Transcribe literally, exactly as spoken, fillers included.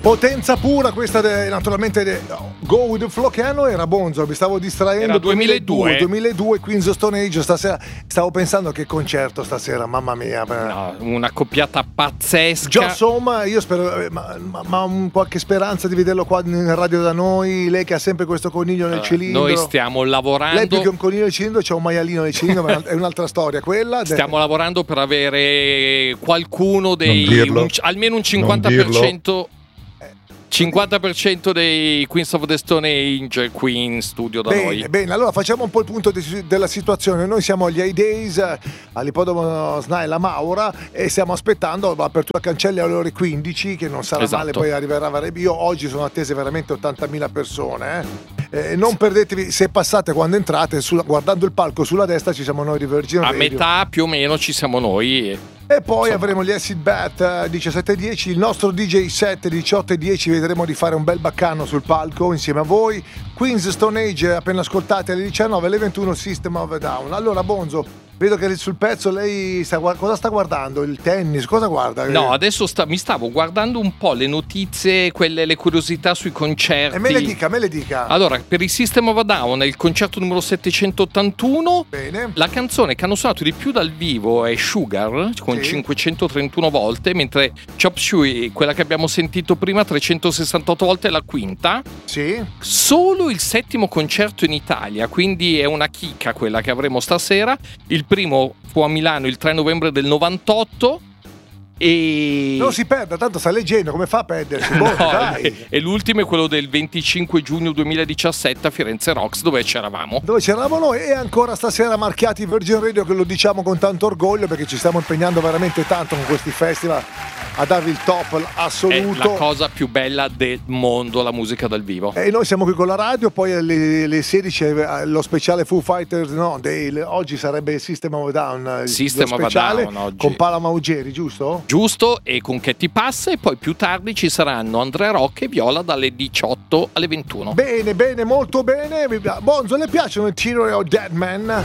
Potenza pura questa, de, naturalmente de, Go With The Flow. Che anno era, Bonzo? Mi stavo distraendo. Era duemiladue. duemiladue Queens of Stone Age. Stasera stavo pensando che concerto stasera, mamma mia. No, una coppiata pazzesca. Già insomma, io spero, ma, ma, ma un qualche speranza di vederlo qua in radio da noi. Lei che ha sempre questo coniglio nel uh, cilindro. Noi stiamo lavorando. Lei più che un coniglio nel cilindro c'è un maialino nel cilindro, ma è un'altra storia quella. Stiamo de... lavorando per avere qualcuno dei un, almeno un cinquanta per cento cinquanta per cento dei Queens of the Stone Age qui in studio da bene, noi. Bene, allora facciamo un po' il punto de- della situazione. Noi siamo agli A-Days all'Ippodromo SNAI La Maura e stiamo aspettando l'apertura cancelli alle ore quindici, che non sarà esatto. male, poi arriverà. Io oggi sono attese veramente ottantamila persone, eh. Eh, non perdetevi, se passate quando entrate, sulla, guardando il palco sulla destra ci siamo noi di Virgin a Radio. metà più o meno ci siamo noi e, e poi insomma, avremo gli Acid Bat diciassette e dieci, il nostro D J set diciotto e dieci, vedremo di fare un bel baccano sul palco insieme a voi. Queens Stone Age appena ascoltate alle diciannove, alle ventuno System of a Down. Allora Bonzo, vedo che sul pezzo lei sta, cosa sta guardando? Il tennis? Cosa guarda? No, adesso sta, mi stavo guardando un po' le notizie, quelle, le curiosità sui concerti. E me le dica, me le dica. Allora, per il System of a Down è il concerto numero settecentottantuno. Bene. La canzone che hanno suonato di più dal vivo è Sugar, con sì. cinquecentotrentuno volte, mentre Chop Suey, quella che abbiamo sentito prima, trecentosessantotto volte, è la quinta. Sì. Solo il settimo concerto in Italia, quindi è una chicca quella che avremo stasera. Il primo fu a Milano il tre novembre del novantotto e non si perda, tanto sta leggendo, come fa a perdersi? Boh, no, dai. E l'ultimo è quello del venticinque giugno duemiladiciassette a Firenze Rocks, dove c'eravamo dove c'eravamo noi. E ancora stasera marchiati Virgin Radio, che lo diciamo con tanto orgoglio perché ci stiamo impegnando veramente tanto con questi festival a darvi il top assoluto. È la cosa più bella del mondo, la musica dal vivo. E noi siamo qui con la radio, poi alle, alle sedici lo speciale Foo Fighters, no, dei, oggi sarebbe System of a Down, System lo speciale of a Down oggi. Con Paola Maugeri, giusto? Giusto, e con Katy Pass, e poi più tardi ci saranno Andrea Rock e Viola dalle diciotto alle ventuno. Bene, bene, molto bene. Bonzo, le piacciono i Theory of Dead Man?